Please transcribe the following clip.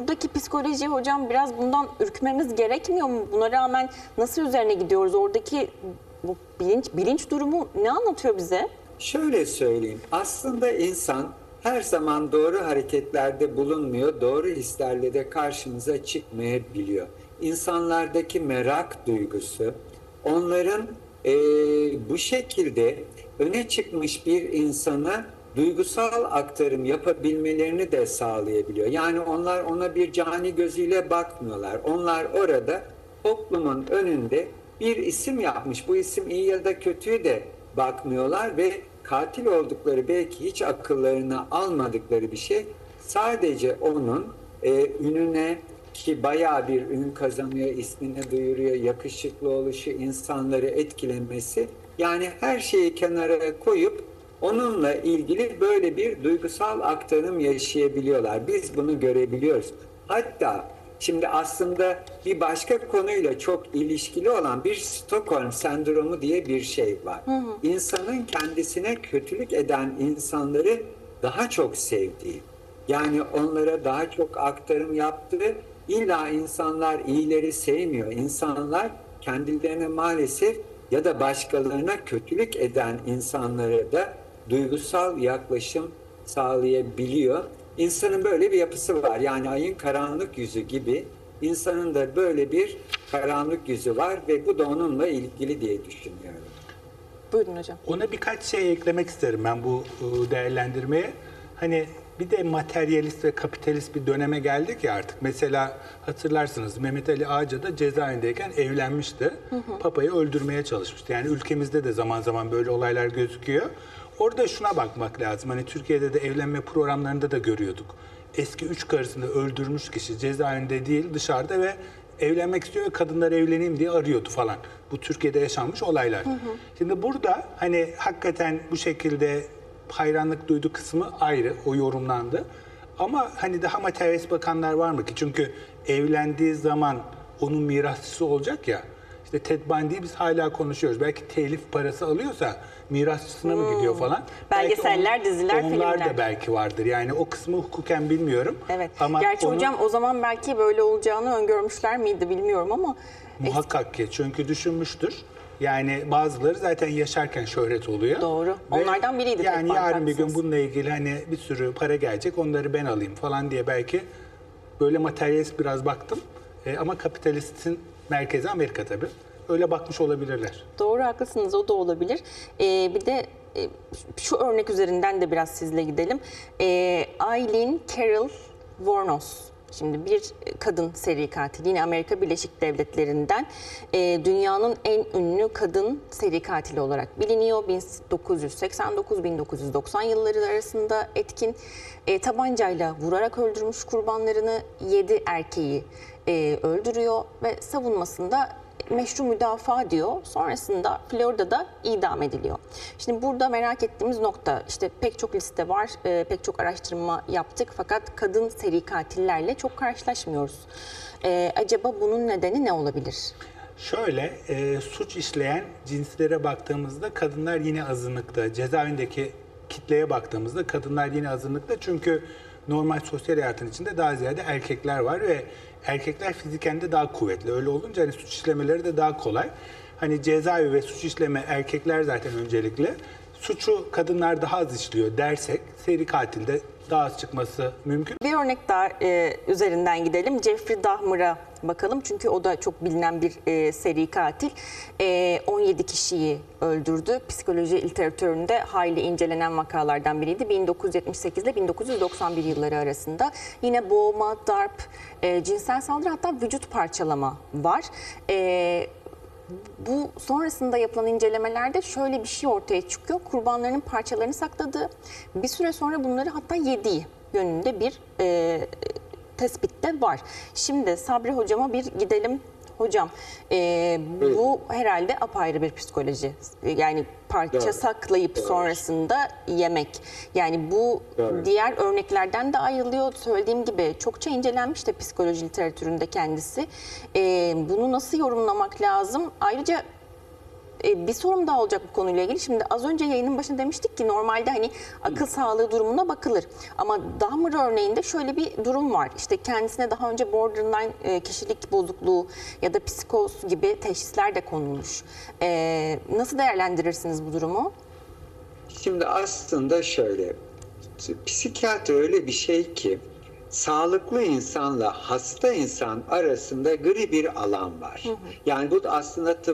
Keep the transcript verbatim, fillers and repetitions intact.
buradaki psikoloji hocam biraz bundan ürkmemiz gerekmiyor mu? Buna rağmen nasıl üzerine gidiyoruz? Oradaki bu bilinç, bilinç durumu ne anlatıyor bize? Şöyle söyleyeyim. Aslında insan her zaman doğru hareketlerde bulunmuyor, doğru hislerle de karşımıza çıkmayabiliyor. İnsanlardaki merak duygusu, onların e, bu şekilde öne çıkmış bir insana duygusal aktarım yapabilmelerini de sağlayabiliyor. Yani onlar ona bir cani gözüyle bakmıyorlar. Onlar orada toplumun önünde bir isim yapmış. Bu isim iyi ya da kötüyü de bakmıyorlar ve katil oldukları belki hiç akıllarına almadıkları bir şey sadece onun e, ününe, ki bayağı bir ün kazanıyor, ismini duyuruyor, yakışıklı oluşu, insanları etkilemesi. Yani her şeyi kenara koyup onunla ilgili böyle bir duygusal aktarım yaşayabiliyorlar. Biz bunu görebiliyoruz. Hatta şimdi aslında bir başka konuyla çok ilişkili olan bir Stockholm sendromu diye bir şey var. Hı hı. İnsanın kendisine kötülük eden insanları daha çok sevdiği, yani onlara daha çok aktarım yaptığı, illa insanlar iyileri sevmiyor. İnsanlar kendilerine maalesef ya da başkalarına kötülük eden insanlara da duygusal yaklaşım sağlayabiliyor. İnsanın böyle bir yapısı var. Yani ayın karanlık yüzü gibi insanın da böyle bir karanlık yüzü var ve bu da onunla ilgili diye düşünüyorum. Buyurun hocam. Ona birkaç şey eklemek isterim ben bu değerlendirmeye. Hani bir de materyalist ve kapitalist bir döneme geldik ya artık. Mesela hatırlarsınız Mehmet Ali Ağca da cezaevindeyken evlenmişti. Hı hı. Papa'yı öldürmeye çalışmıştı. Yani ülkemizde de zaman zaman böyle olaylar gözüküyor. Orada şuna bakmak lazım. Hani Türkiye'de de evlenme programlarında da görüyorduk. Eski üç karısını öldürmüş kişi cezaevinde değil dışarıda ve evlenmek istiyor ve kadınlar evleneyim diye arıyordu falan. Bu Türkiye'de yaşanmış olaylar. Hı hı. Şimdi burada hani hakikaten bu şekilde hayranlık duyduğu kısmı ayrı, o yorumlandı. Ama hani daha materyalist bakanlar var mı ki? Çünkü evlendiği zaman onun mirasçısı olacak ya. İşte Ted Bundy'yi biz hala konuşuyoruz. Belki telif parası alıyorsa mirasçısına hmm. mı gidiyor falan. Belgeseller, on, diziler, onlar filmler. Onlar da belki vardır. Yani o kısmı hukuken bilmiyorum. Evet. Ama gerçi onu, hocam o zaman belki böyle olacağını öngörmüşler miydi bilmiyorum ama. Muhakkak ki. Çünkü düşünmüştür. Yani bazıları zaten yaşarken şöhret oluyor. Doğru. Ve onlardan biriydi. Yani yarın bir gün bununla ilgili hani bir sürü para gelecek, onları ben alayım falan diye belki böyle materyalist biraz baktım. E, ama kapitalistin merkezi Amerika tabii. Öyle bakmış olabilirler. Doğru, haklısınız, o da olabilir. Ee, bir de e, şu örnek üzerinden de biraz sizle gidelim. Ee, Eileen Carroll Wuornos. Şimdi bir kadın seri katil, yine Amerika Birleşik Devletleri'nden e, dünyanın en ünlü kadın seri katili olarak biliniyor. bin dokuz yüz seksen dokuz bin dokuz yüz doksan yılları arasında etkin, e, tabancayla vurarak öldürmüş kurbanlarını, yedi erkeği e, öldürüyor ve savunmasında meşru müdafaa diyor. Sonrasında Florida'da idam ediliyor. Şimdi burada merak ettiğimiz nokta, işte pek çok liste var, e, pek çok araştırma yaptık fakat kadın seri katillerle çok karşılaşmıyoruz. E, acaba bunun nedeni ne olabilir? Şöyle, e, suç işleyen cinslere baktığımızda kadınlar yine azınlıkta. Cezaevindeki kitleye baktığımızda kadınlar yine azınlıkta. Çünkü normal sosyal hayatın içinde daha ziyade erkekler var ve erkekler fiziken de daha kuvvetli. Öyle olunca hani suç işlemeleri de daha kolay. Hani cezaevi ve suç işleme erkekler zaten öncelikle. Suçu kadınlar daha az işliyor dersek seri katilde daha az çıkması mümkün. Bir örnek daha e, üzerinden gidelim. Jeffrey Dahmer'a bakalım. Çünkü o da çok bilinen bir e, seri katil. E, on yedi kişiyi öldürdü. Psikoloji literatüründe hayli incelenen vakalardan biriydi. bin dokuz yüz yetmiş sekiz ile bin dokuz yüz doksan bir yılları arasında. Yine boğma, darp, e, cinsel saldırı, hatta vücut parçalama var. E, Bu sonrasında yapılan incelemelerde şöyle bir şey ortaya çıkıyor. Kurbanlarının parçalarını sakladığı, bir süre sonra bunları hatta yediği yönünde bir e, tespit de var. Şimdi Sabri hocama bir gidelim. Hocam e, bu herhalde apayrı bir psikoloji. Yani parça Doğru. saklayıp Doğru. sonrasında yemek. Yani bu Doğru. diğer örneklerden de ayrılıyor. Söylediğim gibi çokça incelenmiş de psikoloji literatüründe kendisi. E, bunu nasıl yorumlamak lazım? Ayrıca E, bir sorum daha olacak bu konuyla ilgili. Şimdi az önce yayının başında demiştik ki normalde hani akıl sağlığı durumuna bakılır. Ama Dahmer örneğinde şöyle bir durum var. İşte kendisine daha önce borderline e, kişilik bozukluğu ya da psikoz gibi teşhisler de konulmuş. E, nasıl değerlendirirsiniz bu durumu? Şimdi aslında şöyle, psikiyatri öyle bir şey ki sağlıklı insanla hasta insan arasında gri bir alan var. Yani bu da aslında tıp